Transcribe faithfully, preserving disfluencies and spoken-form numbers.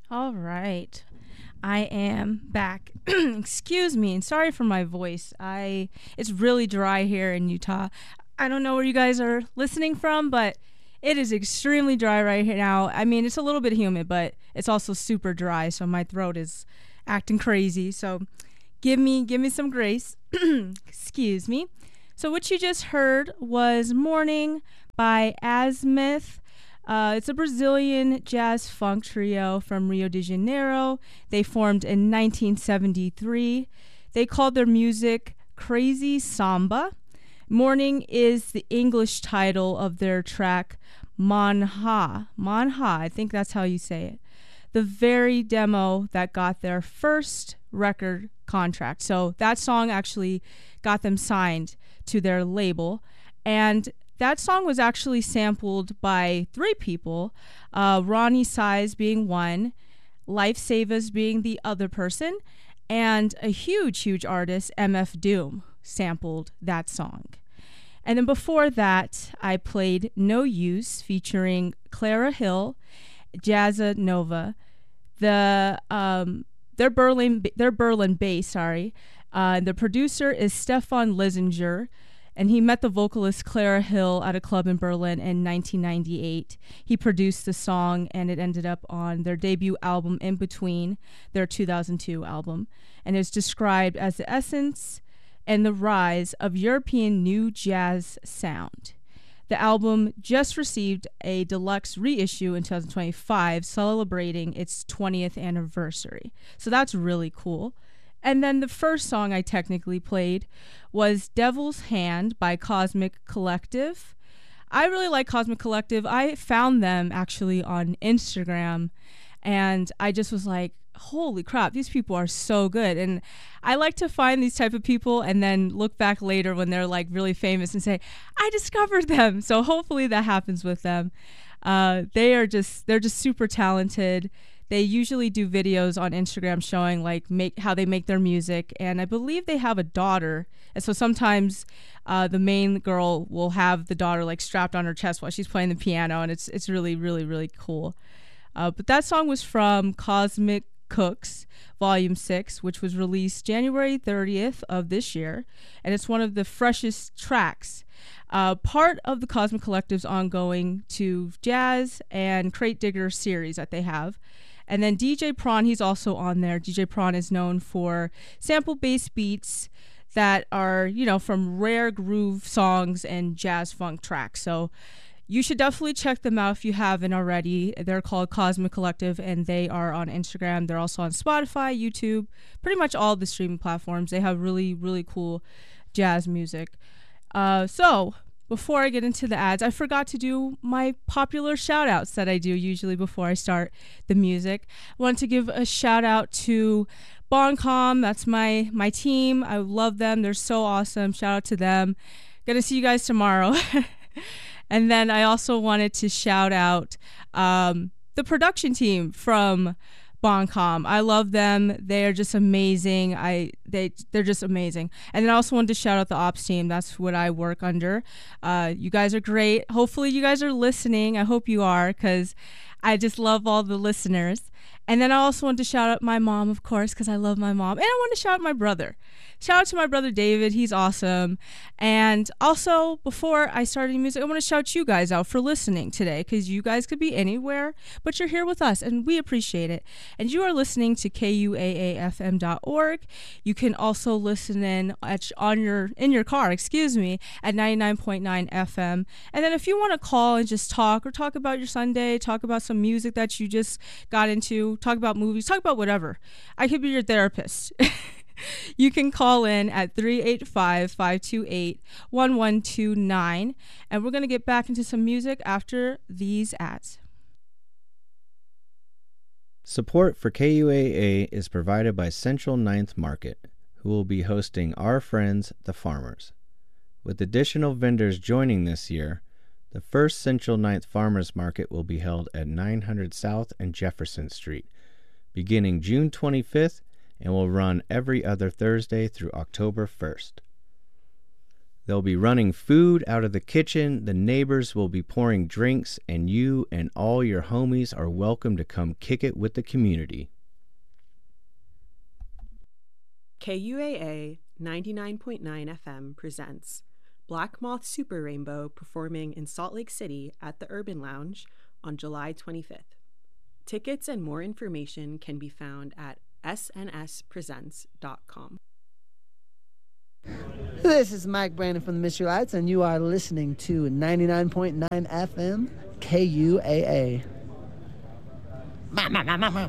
All right. I am back. Excuse me, and sorry for my voice. I it's really dry here in Utah. I don't know where you guys are listening from, but it is extremely dry right now. I mean, it's a little bit humid, but it's also super dry, so my throat is acting crazy. So, give me give me some grace. Excuse me. So what you just heard was Morning by Azimuth. Uh, it's a Brazilian jazz funk trio from Rio de Janeiro. They formed in nineteen seventy-three. They called their music Crazy Samba. Morning is the English title of their track Manha. Manha, I think that's how you say it. The very demo that got their first record contract. So that song actually got them signed to their label. And that song was actually sampled by three people, uh, Ronnie Size being one, Life Savas being the other person, and a huge, huge artist, M F Doom, sampled that song. And then before that, I played No Use featuring Clara Hill, Jazza Nova, the um, they're Berlin, they're Berlin based, sorry. Uh, the producer is Stefan Lissinger, and he met the vocalist Clara Hill at a club in Berlin in nineteen ninety-eight. He produced the song, and it ended up on their debut album, In Between, their two thousand two album, and is described as the essence and the rise of European new jazz sound. The album just received a deluxe reissue in two thousand twenty-five, celebrating its twentieth anniversary. So that's really cool. And then the first song I technically played was Devil's Hand by Cosmic Collective. I really like Cosmic Collective. I found them actually on Instagram, and I just was like, holy crap, these people are so good. And I like to find these type of people and then look back later when they're like really famous and say, I discovered them. So hopefully that happens with them. Uh, they are just, they're just super talented. They usually do videos on Instagram showing like make how they make their music, and I believe they have a daughter. And so sometimes uh, the main girl will have the daughter like strapped on her chest while she's playing the piano, and it's it's really really really cool. Uh, but that song was from Cosmic Cooks, Volume Six, which was released January thirtieth of this year, and it's one of the freshest tracks. Uh, part of the Cosmic Collective's ongoing to jazz and crate digger series that they have. And then D J Prawn, he's also on there. D J Prawn is known for sample-based beats that are, you know, from rare groove songs and jazz funk tracks. So you should definitely check them out if you haven't already. They're called Cosmic Collective, and they are on Instagram. They're also on Spotify, YouTube, pretty much all the streaming platforms. They have really, really cool jazz music. Uh, so before I get into the ads, I forgot to do my popular shout outs that I do usually before I start the music. I want to give a shout out to Boncom. That's my, my team. I love them. They're so awesome. Shout out to them. Gonna see you guys tomorrow. And then I also wanted to shout out um, the production team from Boncom. I love them. They are just amazing. I they they're just amazing. And then I also wanted to shout out the ops team. That's what I work under. Uh, you guys are great. Hopefully you guys are listening. I hope you are, because I just love all the listeners. And then I also want to shout out my mom, of course, because I love my mom. And I want to shout out my brother. Shout out to my brother David. He's awesome. And also, before I started music, I want to shout you guys out for listening today, because you guys could be anywhere, but you're here with us, and we appreciate it. And you are listening to K U A A F M dot org. You can also listen in at, on your in your car, excuse me, at ninety-nine point nine F M. And then if you want to call and just talk, or talk about your Sunday, talk about some music that you just got into, talk about movies, talk about whatever, I could be your therapist. You can call in at three eight five, five two eight, one one two nine, and we're going to get back into some music after these ads. Support for K U A A is provided by Central Ninth Market, who will be hosting Our Friends the Farmers. With additional vendors joining this year, the first Central Ninth Farmers Market will be held at nine hundred South and Jefferson Street, beginning June twenty-fifth, and will run every other Thursday through October first. They'll be running food out of the kitchen, the neighbors will be pouring drinks, and you and all your homies are welcome to come kick it with the community. K U A A ninety-nine point nine F M presents Black Moth Super Rainbow performing in Salt Lake City at the Urban Lounge on July twenty-fifth. Tickets and more information can be found at s n s presents dot com. This is Mike Brandon from the Mystery Lights, and you are listening to ninety-nine point nine F M K U A A.